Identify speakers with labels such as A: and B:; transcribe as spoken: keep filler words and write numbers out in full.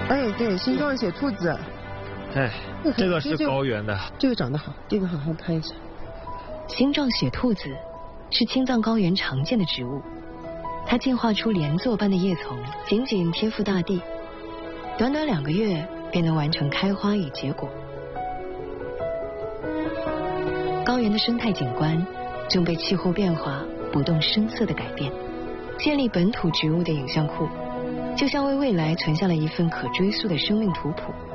A: 哎，对，心状血兔子。
B: 哎，这个是高原的。
A: 这个长得好，这个好好看一下。
C: 星状血兔子是青藏高原常见的植物，它进化出连座般的叶丛，紧紧贴附大地，短短两个月便能完成开花与结果。高原的生态景观正被气候变化不动声色的改变，建立本土植物的影像库，就像为未来存下了一份可追溯的生命图谱。